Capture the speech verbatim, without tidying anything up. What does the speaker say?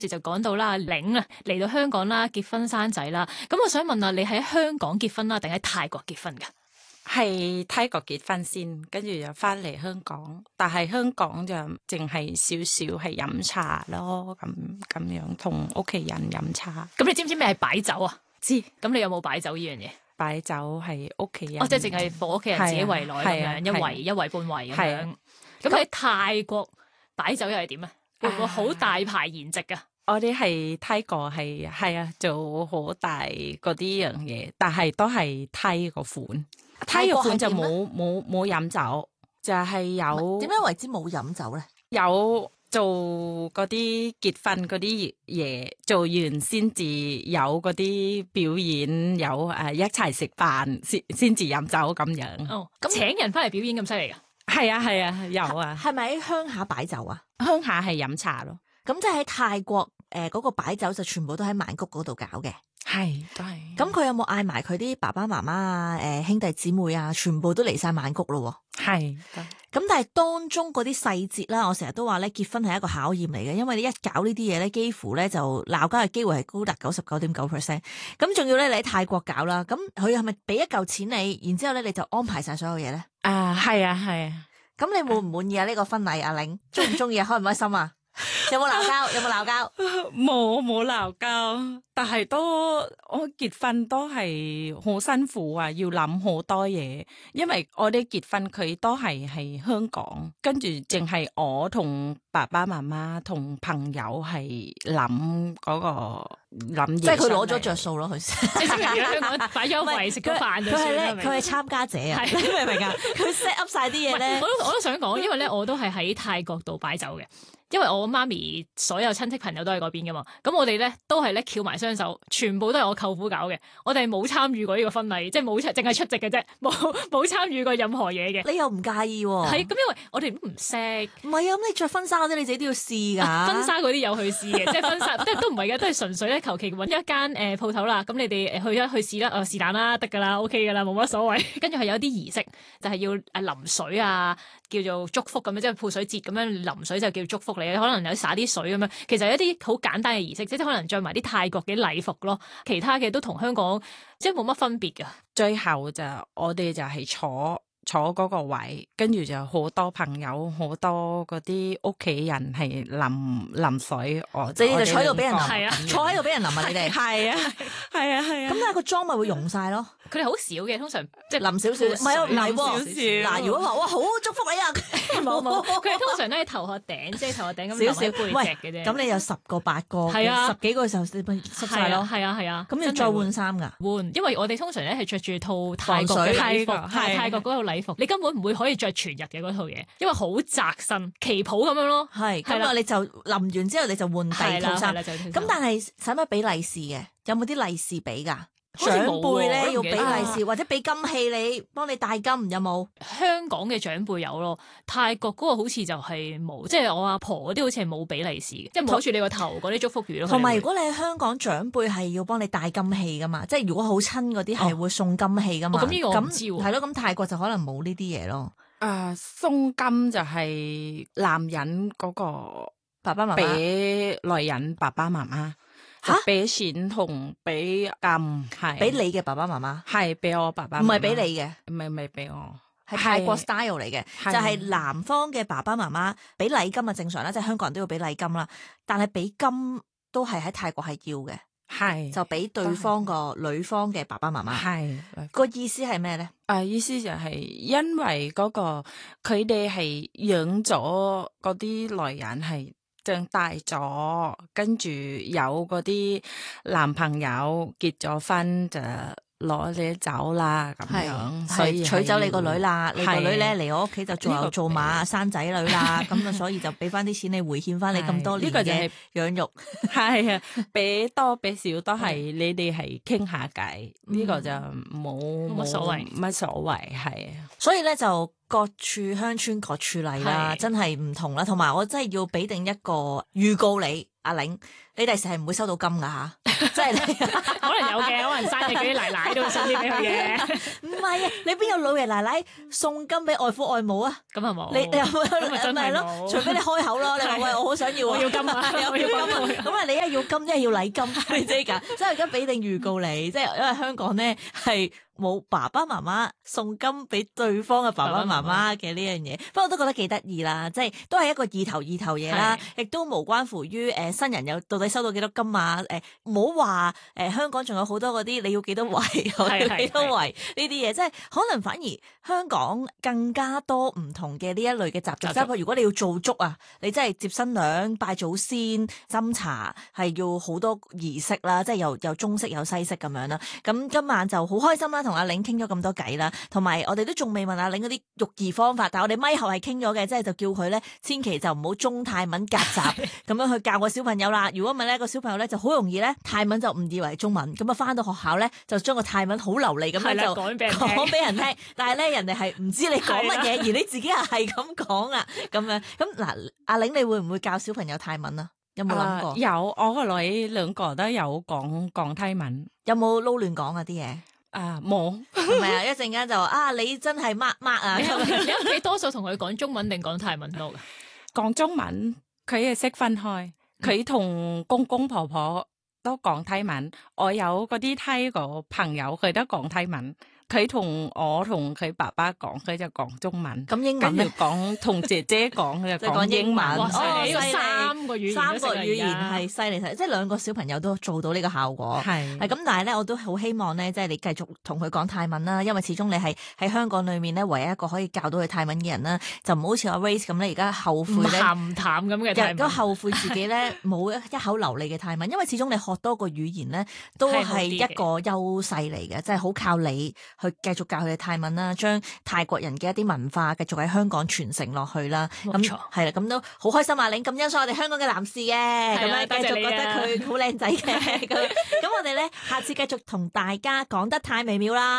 就講到啦，阿玲啊嚟到香港啦，結婚生仔啦。咁我想問下，你喺香港結婚啦，定喺泰國結婚噶？ 係泰國結婚先，跟住就翻嚟香港。但係香港就淨係少少係飲茶咯，咁咁樣同屋企人飲茶。 咁你知唔知咩係擺酒啊？ 知。 咁你有冇擺酒呢樣嘢？ 擺酒係屋企人。 哦，即係淨係幫屋企人自己圍內咁樣，一圍一圍半圍咁樣。咁喺泰國擺酒又係點啊？會唔會好大排筵席噶？ 我哋係泰國係係啊，做好大嗰啲樣嘢，但係都係泰個款。泰個款就冇冇冇飲酒，就係、是、有。 點樣為之冇飲酒咧？ 有做嗰啲結婚嗰啲嘢，做完先至有嗰啲表演，有誒一齊食飯先先至飲酒咁樣。 哦，咁請人翻嚟表演咁犀利噶？ 係啊係啊，有啊。 係咪喺鄉下擺酒啊？ 鄉下係飲茶咯。 咁即係喺泰國誒嗰、呃那個擺酒就全部都喺曼谷嗰度搞嘅。 係都係。 咁佢有冇嗌埋佢啲爸爸媽媽啊、誒、呃、兄弟姊妹啊，全部都嚟晒曼谷咯？ 係。 咁但係當中嗰啲細節啦，我成日都話咧，結婚係一個考驗嚟嘅，因為你一搞呢啲嘢咧，幾乎咧就鬧交嘅機會係高達九十九點九 percent。咁仲要咧，你喺泰國搞啦，咁佢係咪俾一嚿錢你，然之後咧你就安排晒所有嘢咧？ 啊，係啊，係啊。 咁你滿唔滿意啊？呢個婚禮，阿玲中唔中意啊？開唔開心啊？有冇鬧交？有冇鬧交？ 冇冇鬧交，但係都我結婚都係好辛苦啊，要諗好多嘢。因為我哋結婚佢都係係香港，跟住淨係我同爸爸媽媽同朋友係諗嗰個諗嘢。即係佢攞咗着數咯，佢即係香港擺咗位食咗飯就算。佢係咧， 佢係參加者啊，你明唔明啊？佢 set up 晒啲嘢咧。 我都我都想講，因為咧我都係喺泰國度擺酒嘅。因為我媽咪所有親戚朋友都喺嗰邊噶嘛，咁我哋咧都係咧翹埋雙手，全部都係我舅父搞嘅，我哋冇參與過呢個婚禮，即係冇出，淨係出席嘅啫，冇冇參與過任何嘢嘅。 你又唔介意喎？ 係咁，因為我哋都唔識。 唔係啊，咁你着婚紗嗰啲你自己都要試噶、啊。 婚紗嗰啲有去試嘅，即係婚紗，即係都唔係嘅，都係純粹咧求其揾一間誒鋪頭啦，咁你哋誒去一去試啦，啊是但啦，得噶啦 ，OK 噶啦，冇乜所謂。跟住係有啲儀式，就係、是、要誒淋水啊，叫做祝福咁樣，即係潑水節咁樣淋水就叫祝福你，可能有灑啲水咁樣，其實有一啲好簡單嘅儀式，即係可能着埋啲泰國嘅禮服咯，其他嘅都同香港即係冇乜分別噶。最後就我哋就係坐坐嗰個位，跟住就好多朋友，好多嗰啲屋企人係淋淋水，我你哋就坐喺度俾人淋， 係啊， 坐喺度俾人淋啊！你哋係啊，係啊，係啊。 咁但係個妝咪會溶晒咯。 佢哋好少嘅，通常即係淋少少，唔係啊，唔係喎。嗱，如果話哇好祝福你啊，冇冇， 佢哋通常都係頭殼頂，即係頭殼頂咁少少背脊嘅啫。 咁你有十個八個， 係啊， 十幾個時候你咪濕晒咯。 係啊係啊， 咁要再換衫㗎。 換，因為我哋通常咧係着住套泰國嘅禮服，係泰國嗰套禮服，你根本唔會可以着全日嘅嗰套嘢，因為好窄身旗袍咁樣咯。係，咁啊你就淋完之後你就換第二套衫。咁但係使乜俾利是嘅？有冇啲利是俾㗎？長輩咧要俾利是，或者俾金器你，幫你戴金，有冇？香港嘅長輩有咯，泰國嗰個好似就係冇，即係我阿婆嗰啲好似係冇俾利是嘅，即係攞住你個頭嗰啲祝福語咯。同埋如果你喺香港長輩係要幫你戴金器噶嘛，即係如果好親嗰啲係會送金器噶嘛。咁呢個我唔知喎。係咯，咁泰國就可能冇呢啲嘢咯。誒，送金就係男人嗰個爸爸媽媽俾女人爸爸媽媽。吓，俾錢同俾金，係俾你嘅爸爸媽媽，係俾我爸爸媽媽，唔係俾你嘅，唔係唔係俾我，係泰國 style 嚟嘅，就係男方嘅爸爸媽媽俾禮金啊，正常啦，即係香港人都要俾禮金啦，但係俾金都係喺泰國係要嘅，係就俾對方個女方嘅爸爸媽媽，係個意思係咩咧？誒，意思就係因為嗰個佢哋係養咗嗰啲女人係。長大咗，跟住有嗰啲男朋友結咗婚就攞你走啦，咁樣，所以娶走你個女啦，你個女咧嚟我屋企就做牛做馬生仔女啦，咁啊，所以就俾翻啲錢你回獻翻你咁多年嘅養育，係啊，俾多俾少都係你哋係傾下偈，呢個就冇冇乜所謂，乜所謂係啊，所以咧就。各處鄉村各處例啦，真係唔同啦。同埋我真係要俾定一個預告你，阿玲，你第時係唔會收到金噶吓。 即係你可能有嘅，可能生日嗰啲奶奶都會送啲俾佢嘅。 唔係啊，你邊有老爺奶奶送金俾外父外母啊？ 咁啊冇， 你你有冇？ 咁咪真係咯， 冇。 除非你開口咯，你話喂我好想要啊， 我要金啊， 我要金啊，咁啊你一係要金，一係要禮金，你知㗎？即係而家俾定預告你，即係因為香港咧係冇爸爸媽媽送金俾對方嘅爸爸媽媽嘅呢樣嘢，不過我都覺得幾得意啦，即係都係一個意頭意頭嘢啦，亦都無關乎於誒、呃、新人有到底收到幾多金啊？誒唔好話誒香港仲有好多嗰啲你要幾多圍，我要幾多圍呢啲嘢，即係可能反而香港更加多唔同嘅呢一類嘅習俗。即係如果你要做足啊，你真係接新娘、拜祖先、斟茶，係要好多儀式啦，即係又又中式又西式咁樣啦。咁今晚就好開心啦，同阿玲傾咗咁多偈啦，同埋我哋都仲未問阿玲嗰啲育兒方法，但係我哋咪後係傾咗嘅，即係就叫佢咧千祈就唔好中泰文夾雜咁樣去教個小朋友啦。如果唔係咧，個小朋友咧就好容易咧泰文就誤以為中文，咁啊翻到學校咧就將個泰文好流利咁樣就講俾人聽，但係咧人哋係唔知你講乜嘢，而你自己又係咁講啊咁樣。咁嗱，阿玲你會唔會教小朋友泰文啊？有冇諗過？ Uh, 有，我個女兩個都有講講泰文。 有冇撈亂講啊啲嘢？ 啊冇， 係咪啊？一陣間就話啊，你真係乜乜啊！ 你屋企多數同佢講中文定講泰文多㗎？ 講中文，佢係識分開。佢同公公婆婆都講泰文。我有嗰啲泰國朋友，佢都講泰文。佢同我同佢爸爸講，佢就講中文。 咁英文咧？ 講同姐姐講，佢就講英文。 哇！ 哦，呢個三個語言， 三個語言係犀利睇，即係兩個小朋友都做到呢個效果。 係係咁，但係咧，我都好希望咧，即係你繼續同佢講泰文啦，因為始終你係喺香港裏面咧，唯一一個可以教到佢泰文嘅人啦，就唔好似阿 Race 咁咧，而家後悔咧， 鹹唔淡咁嘅泰文， 亦都後悔自己咧冇一口流利嘅泰文，因為始終你學多個語言咧，都係一個優勢嚟嘅，即係好靠你去繼續教佢哋泰文啦，將泰國人嘅一啲文化繼續喺香港傳承落去啦。咁係啦，咁都好開心啊！你咁欣賞我哋香港嘅男士嘅，咁樣繼續覺得佢好靚仔嘅。咁咁我哋咧，下次繼續同大家講得太美妙啦。